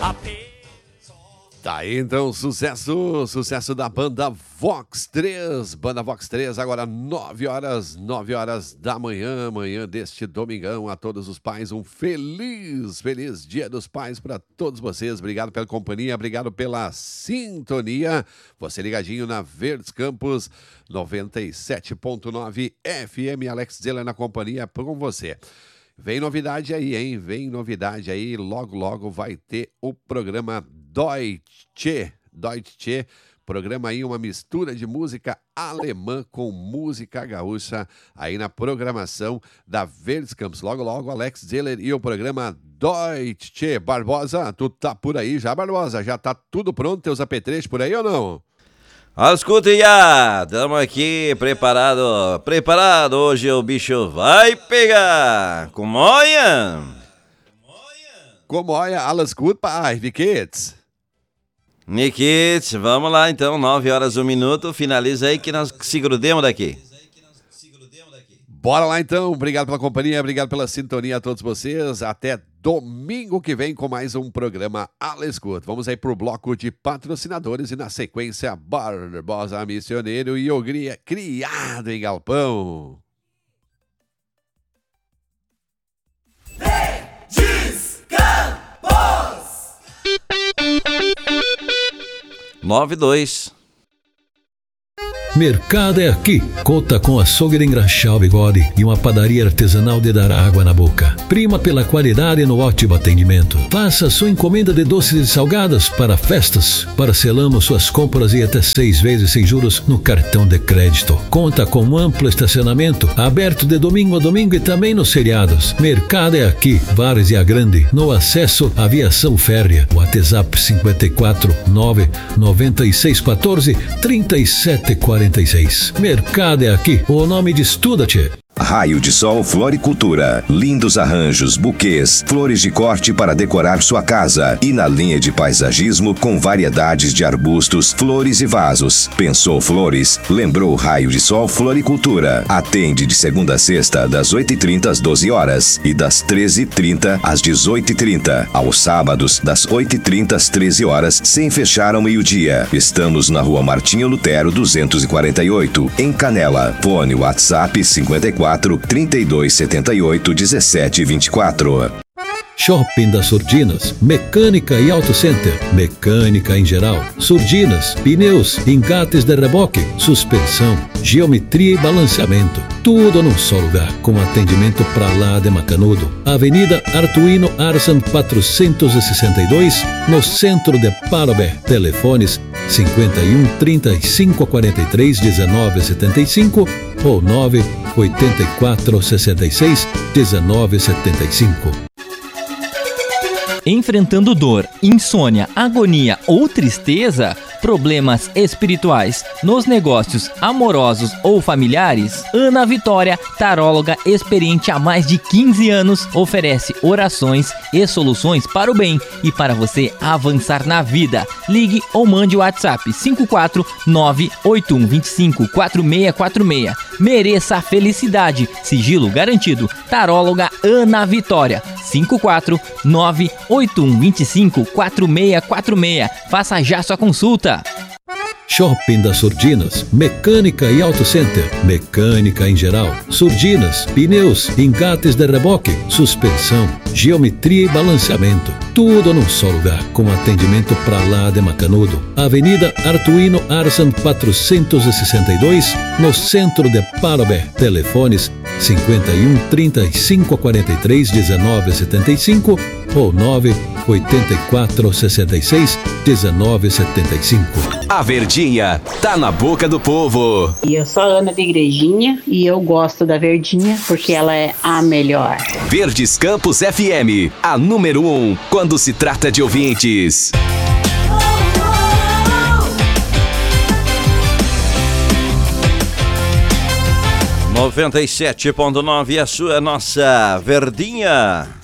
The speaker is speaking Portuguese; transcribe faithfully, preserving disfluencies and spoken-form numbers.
Tá aí então, sucesso, sucesso da banda Vox três, banda Vox três, agora nove horas, nove horas da manhã, manhã deste domingão. A todos os pais, um feliz, feliz Dia dos Pais para todos vocês. Obrigado pela companhia, obrigado pela sintonia. Você ligadinho na Verdes Campos noventa e sete ponto nove F M, Alex Zeller na companhia com você. Vem novidade aí, hein? Vem novidade aí. Logo, logo vai ter o programa Deutsche. Deutsche. Programa aí, uma mistura de música alemã com música gaúcha aí na programação da Verdes Campos. Logo, logo, Alex Zeller e o programa Deutsche. Barbosa, tu tá por aí já, Barbosa? Já tá tudo pronto, teus A P três por aí ou não? Escuta, já, estamos aqui preparado, preparado, hoje o bicho vai pegar, Comoia? Comoia, alles gut bei euch, wie geht's? Nikits, vamos lá então, nove horas, um minuto, finaliza aí que nós se grudemos daqui. Bora lá então, obrigado pela companhia, obrigado pela sintonia a todos vocês, até domingo que vem com mais um programa Alles Gut. Vamos aí pro bloco de patrocinadores e na sequência Barbosa Missioneiro e o Gria, criado em galpão. Verdes Campos! nove dois. Mercado é aqui. Conta com açougue de engraxar o bigode e uma padaria artesanal de dar água na boca. Prima pela qualidade no ótimo atendimento. Faça sua encomenda de doces e salgadas para festas. Parcelamos suas compras e até seis vezes sem juros no cartão de crédito. Conta com um amplo estacionamento, aberto de domingo a domingo e também nos feriados. Mercado é aqui. Várzea Grande, no acesso à aviação férrea. WhatsApp cinco quatro nove nove seis um quatro três sete quatro seis. Mercado é aqui, o nome de Estuda-te. Raio de Sol Floricultura. Lindos arranjos, buquês, flores de corte para decorar sua casa. E na linha de paisagismo com variedades de arbustos, flores e vasos. Pensou flores? Lembrou Raio de Sol Floricultura. Atende de segunda a sexta, das oito e trinta às doze horas e das treze e trinta às dezoito e trinta. Aos sábados, das oito e trinta às treze horas, sem fechar ao meio-dia. Estamos na Rua Martinho Lutero duzentos e quarenta e oito, em Canela. Fone WhatsApp cinquenta e quatro, trinta e dois setenta e oito, dezessete vinte e quatro. Shopping das Surdinas, mecânica e auto center, mecânica em geral, surdinas, pneus, engates de reboque, suspensão, geometria e balanceamento, tudo num só lugar, com atendimento pra lá de Macanudo. Avenida Artuino Arsan quatrocentos e sessenta e dois, no centro de Parobé. Telefones cinquenta e um, trinta e cinco, quarenta e três, dezenove, setenta e cinco ou nove oito quatro, sessenta e seis, dezenove, setenta e cinco. Enfrentando dor, insônia, agonia ou tristeza, problemas espirituais, nos negócios amorosos ou familiares, Ana Vitória, taróloga experiente há mais de quinze anos, oferece orações e soluções para o bem e para você avançar na vida. Ligue ou mande o WhatsApp cinco quatro nove oito um dois cinco quatro seis quatro seis. Mereça a felicidade, sigilo garantido. Taróloga Ana Vitória, cinco quatro nove oito um dois cinco quatro seis quatro seis. Faça já sua consulta. Shopping das Surdinas, mecânica e auto center, mecânica em geral, surdinas, pneus, engates de reboque, suspensão, geometria e balanceamento, tudo num só lugar, com atendimento pra lá de Macanudo. Avenida Artuino Arsan quatrocentos e sessenta e dois, no centro de Parobé. Telefones cinquenta e um, trinta e cinco, quarenta e três, dezenove, setenta e cinco ou nove oito quatro, sessenta e seis, dezenove, setenta e cinco. A Verdinha tá na boca do povo. E eu sou a Ana de Igrejinha e eu gosto da Verdinha porque ela é a melhor. Verdes Campos F M, a número um quando se trata de ouvintes. noventa e sete ponto nove, a sua, nossa Verdinha.